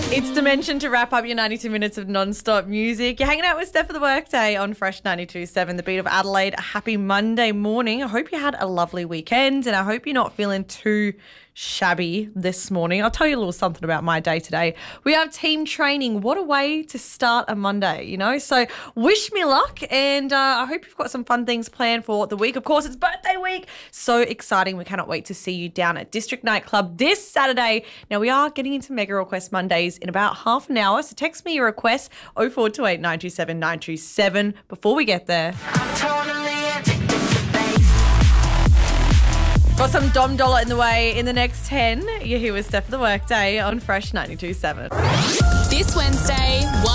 It's Dimension to wrap up your 92 minutes of non-stop music. You're hanging out with Steph for the Workday on Fresh 92.7, the beat of Adelaide. A happy Monday morning. I hope you had a lovely weekend and I hope you're not feeling too shabby this morning. I'll tell you a little something about my day today. We have team training. What a way to start a Monday, you know? So wish me luck and I hope you've got some fun things planned for the week. Of course, it's birthday week. So exciting. We cannot wait to see you down at District Nightclub this Saturday. Now, we are getting into Mega Request Mondays in about half an hour. So text me your request 0428 927 927 before we get there. Got some Dom Dollar in the way in the next 10. You're here with Steph for the Workday on Fresh 92.7. This Wednesday,